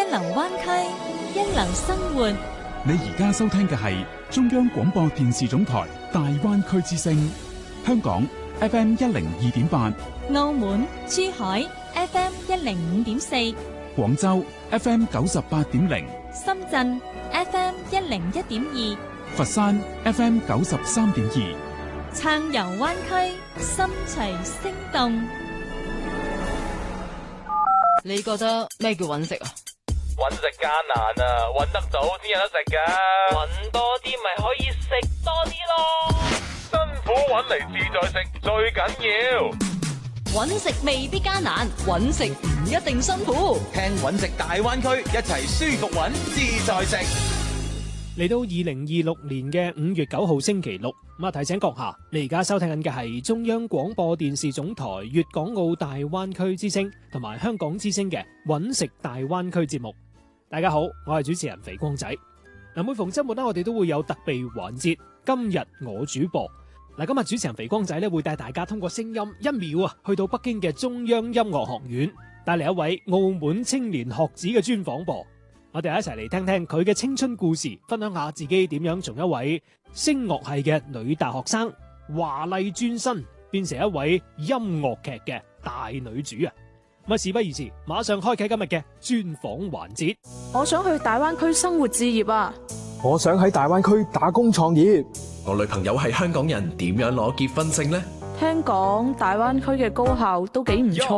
流灣區，一流生活。 你而家收聽嘅係中央廣播電視總台大灣區之聲，香港 FM 102.8， 澳門、珠海 FM 105.4， 廣州 FM 98.0， 深圳 FM 101.2， 佛山 FM 93.2， 暢遊灣區，心隨聲動。 你覺得咩叫揾食啊？ 揾食艱難啊，揾得到先有得食噶。揾多啲咪可以食多啲咯。辛苦揾嚟自在食最緊要。 揾食未必艱難，揾食唔一定辛苦。 聽揾食大灣區，一齊舒服揾自在食。 嚟到2026年嘅5月9號星期六，提醒閣下，你而家收聽緊嘅係中央廣播電視總台粵港澳大灣區之聲同埋香港之聲嘅揾食大灣區節目。大家好，我係主持人肥光仔。每逢周末我哋都會有特備環節，今日我主播。今日主持人肥光仔會帶大家通過聲音1秒去到北京嘅中央音樂學院，帶嚟一位澳門青年學子嘅專訪噃。我哋一齊嚟聽聽佢嘅青春故事，分享下自己點樣從一位聲樂系嘅女大學生華麗轉身，變成一位音樂劇嘅大女主啊！事不宜遲，馬上開啟今日嘅專訪環節。 我想去大灣區生活置業啊！ 我想喺大灣區打工創業。 我女朋友係香港人，點樣攞結婚證呢？ 聽講大灣區嘅高校都幾唔錯